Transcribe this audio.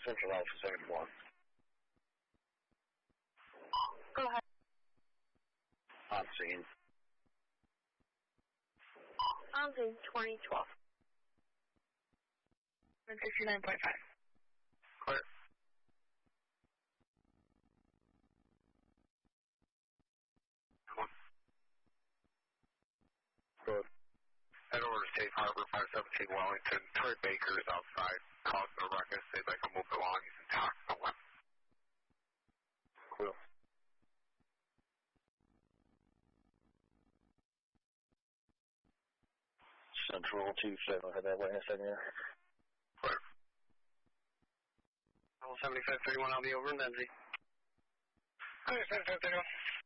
Central Alpha 71. Go ahead. On scene. On scene 2012. 69.5. Clear. Good. Head over to Safe Harbor, 517 Wellington. Troy Baker is outside, causing a ruckus. They'd like to move along. He's intoxicated. Cool. Central 27, I'll head that way in a second here. Clear. 7531, I'll be over in Benzie. Clear, 7531.